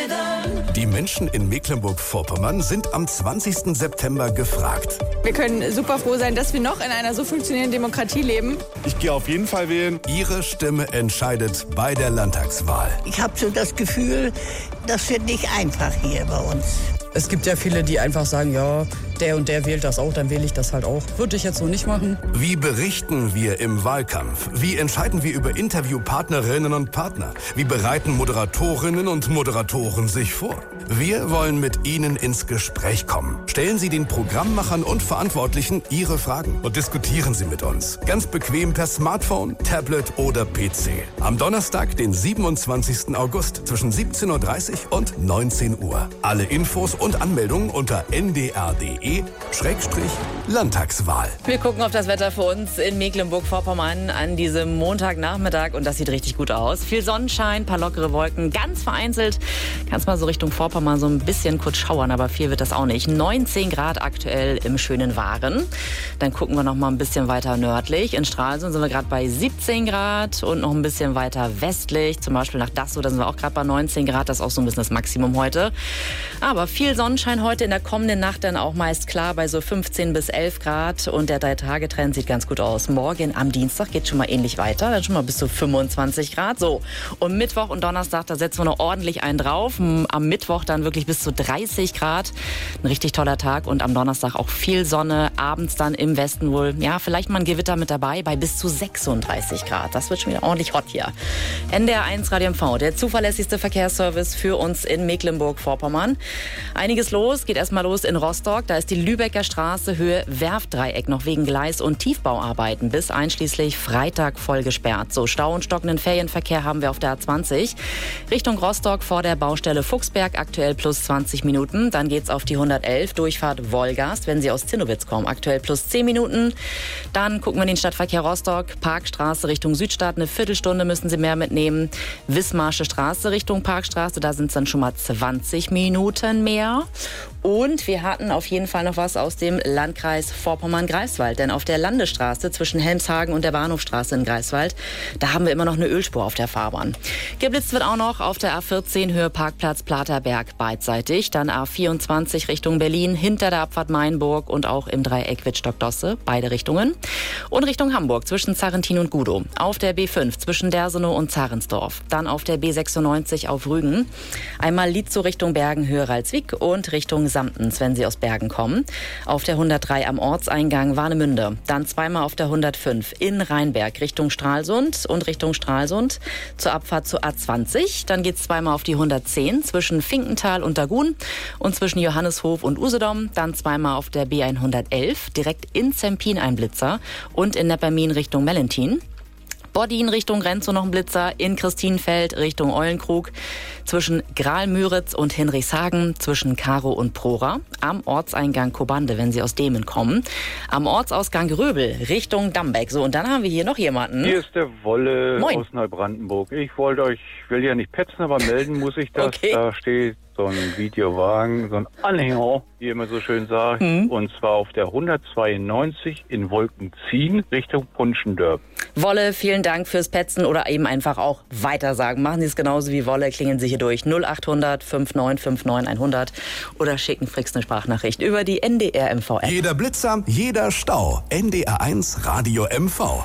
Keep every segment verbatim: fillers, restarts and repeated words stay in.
Die Menschen in Mecklenburg-Vorpommern sind am zwanzigsten September gefragt. Wir können super froh sein, dass wir noch in einer so funktionierenden Demokratie leben. Ich gehe auf jeden Fall wählen. Ihre Stimme entscheidet bei der Landtagswahl. Ich habe so das Gefühl, das wird nicht einfach hier bei uns. Es gibt ja viele, die einfach sagen, ja, der und der wählt das auch, dann wähle ich das halt auch. Würde ich jetzt so nicht machen. Wie berichten wir im Wahlkampf? Wie entscheiden wir über Interviewpartnerinnen und Partner? Wie bereiten Moderatorinnen und Moderatoren sich vor? Wir wollen mit Ihnen ins Gespräch kommen. Stellen Sie den Programmmachern und Verantwortlichen Ihre Fragen und diskutieren Sie mit uns. Ganz bequem per Smartphone, Tablet oder P C. Am Donnerstag, den siebenundzwanzigsten August zwischen siebzehn Uhr dreißig und neunzehn Uhr. Alle Infos und Anmeldungen unter n d r punkt d e Schrägstrich Landtagswahl. Wir gucken auf das Wetter für uns in Mecklenburg-Vorpommern an diesem Montagnachmittag und das sieht richtig gut aus. Viel Sonnenschein, paar lockere Wolken, ganz vereinzelt. Kannst mal so Richtung Vorpommern so ein bisschen kurz schauern, aber viel wird das auch nicht. neunzehn Grad aktuell im schönen Waren. Dann gucken wir noch mal ein bisschen weiter nördlich. In Stralsund sind wir gerade bei siebzehn Grad und noch ein bisschen weiter westlich, zum Beispiel nach Dassow, da sind wir auch gerade bei neunzehn Grad. Das ist auch so ein bisschen das Maximum heute. Aber viel Sonnenschein heute, in der kommenden Nacht dann auch meist klar bei so fünfzehn bis elf Grad und der Drei-Tage-Trend sieht ganz gut aus. Morgen am Dienstag geht schon mal ähnlich weiter, dann schon mal bis zu fünfundzwanzig Grad. So, und Mittwoch und Donnerstag, da setzen wir noch ordentlich einen drauf. Am Mittwoch dann wirklich bis zu dreißig Grad. Ein richtig toller Tag und am Donnerstag auch viel Sonne. Abends dann im Westen wohl, ja, vielleicht mal ein Gewitter mit dabei bei bis zu sechsunddreißig Grad. Das wird schon wieder ordentlich hot hier. N D R eins Radio M V, der zuverlässigste Verkehrsservice für uns in Mecklenburg-Vorpommern. Einiges los, geht erstmal los in Rostock. Da ist die Lübecker Straße Höhe Werftdreieck noch wegen Gleis- und Tiefbauarbeiten bis einschließlich Freitag voll gesperrt. So, Stau und stockenden Ferienverkehr haben wir auf der A zwanzig. Richtung Rostock vor der Baustelle Fuchsberg aktuell plus zwanzig Minuten. Dann geht's auf die hundertelf, Durchfahrt Wolgast, wenn Sie aus Zinnowitz kommen, aktuell plus zehn Minuten. Dann gucken wir in den Stadtverkehr Rostock, Parkstraße Richtung Südstadt, eine Viertelstunde müssen Sie mehr mitnehmen. Wismarsche Straße Richtung Parkstraße, da sind es dann schon mal zwanzig Minuten mehr. Und wir hatten auf jeden Fall noch was aus dem Landkreis Vorpommern-Greifswald. Denn auf der Landesstraße zwischen Helmshagen und der Bahnhofstraße in Greifswald, da haben wir immer noch eine Ölspur auf der Fahrbahn. Geblitzt wird auch noch auf der A vierzehn Höhe Parkplatz Platerberg beidseitig. Dann A vierundzwanzig Richtung Berlin, hinter der Abfahrt Mainburg und auch im Dreieck Wittstock-Dosse, beide Richtungen. Und Richtung Hamburg zwischen Zarrentin und Gudow. Auf der B fünf zwischen Dersenow und Zarensdorf. Dann auf der B sechsundneunzig auf Rügen. Einmal Lietzow Richtung Bergen, Höhe Ralswiek und Richtung Samtens, wenn Sie aus Bergen kommen. Auf der hundertdrei am Ortseingang Warnemünde. Dann zweimal auf der hundertfünf in Rheinberg Richtung Stralsund und Richtung Stralsund zur Abfahrt zur A zwanzig. Dann geht es zweimal auf die hundertzehn zwischen Finkenthal und Dagun und zwischen Johanneshof und Usedom. Dann zweimal auf der B hundertelf direkt in Zempin ein Blitzer und in Neppermin Richtung Mellentin. Bodin Richtung Renzow noch ein Blitzer, in Christinfeld Richtung Eulenkrug, zwischen Graal-Müritz und Hinrichshagen, zwischen Karo und Prora, am Ortseingang Kobande, wenn Sie aus Demen kommen, am Ortsausgang Röbel Richtung Dambeck. So, und dann haben wir hier noch jemanden. Hier ist der Wolle Moin. Aus Neubrandenburg. Ich wollte euch, ich will ja nicht petzen, aber melden muss ich das. Okay. Da steht so ein Videowagen, so ein Anhänger, wie immer so schön sagt, Mhm. und zwar auf der hundertzweiundneunzig in Wolkenziehen Richtung Punschendörp. Wolle, vielen Dank fürs Petzen oder eben einfach auch weitersagen. Machen Sie es genauso wie Wolle, klingen Sie hier durch null achthundert fünfundneunzig neunundfünfzig hundert oder schicken Fricks eine Sprachnachricht über die N D R M V-App. Jeder Blitzer, jeder Stau. N D R eins Radio M V.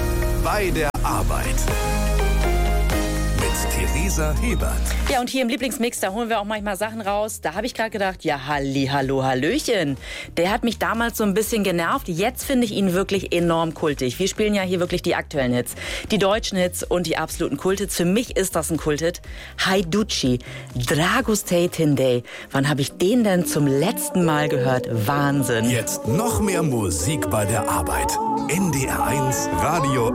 Bei der Arbeit. Theresa Hebert. Ja, und hier im Lieblingsmix, da holen wir auch manchmal Sachen raus. Da habe ich gerade gedacht, ja, halli, hallo, hallöchen. Der hat mich damals so ein bisschen genervt. Jetzt finde ich ihn wirklich enorm kultig. Wir spielen ja hier wirklich die aktuellen Hits, die deutschen Hits und die absoluten Kulthits. Für mich ist das ein Kulthit. Haiducci, Dragostej Tindej. Wann habe ich den denn zum letzten Mal gehört? Wahnsinn. Jetzt noch mehr Musik bei der Arbeit. N D R eins Radio